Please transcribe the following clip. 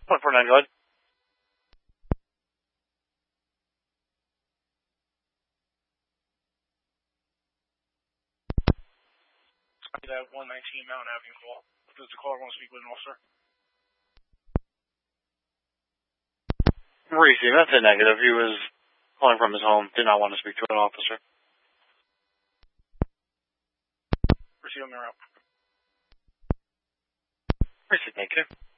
149, go ahead. That 119 Mountain Avenue call. Does the caller want to speak with an officer? Reese, that's a negative. He was calling from his home. Did not want to speak to an officer. Proceed on their route. Reese, negative.